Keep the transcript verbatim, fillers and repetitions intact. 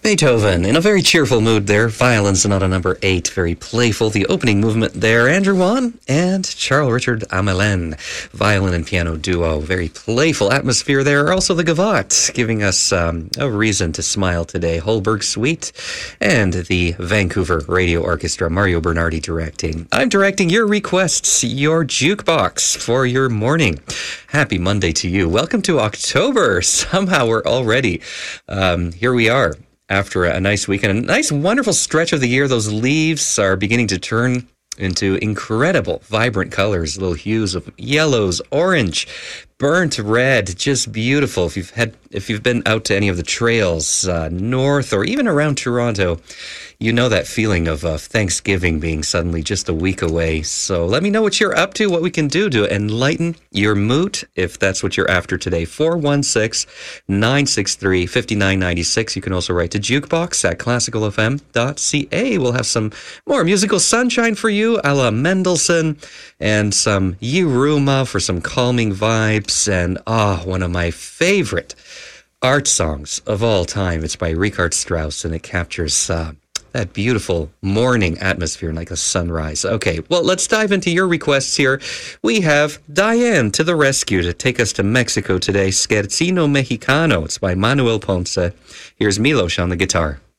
Beethoven, in a very cheerful mood there. Violin Sonata number eight, very playful. The opening movement there, Andrew Wan and Charles Richard Amelin, violin and piano duo. Very playful atmosphere there. Also the Gavotte, giving us um, a reason to smile today. Holberg Suite and the Vancouver Radio Orchestra, Mario Bernardi directing. I'm directing your requests, your jukebox for your morning. Happy Monday to you. Welcome to October. Somehow we're already, um, here we are. After a nice weekend, a nice, wonderful stretch of the year, those leaves are beginning to turn into incredible, vibrant colors, little hues of yellows, orange, burnt red, just beautiful. If you've had, if you've been out to any of the trails uh, north or even around Toronto, you know that feeling of uh, Thanksgiving being suddenly just a week away. So let me know what you're up to, what we can do to enlighten your mood, if that's what you're after today. four one six, nine six three, five nine nine six. You can also write to jukebox at classical f m dot c a. We'll have some more musical sunshine for you, a la Mendelssohn, and some Yiruma for some calming vibes. And, ah, oh, one of my favorite art songs of all time. It's by Richard Strauss, and it captures uh, that beautiful morning atmosphere like a sunrise. Okay, well, let's dive into your requests here. We have Diane to the rescue to take us to Mexico today. Scherzino Mexicano. It's by Manuel Ponce. Here's Milos on the guitar.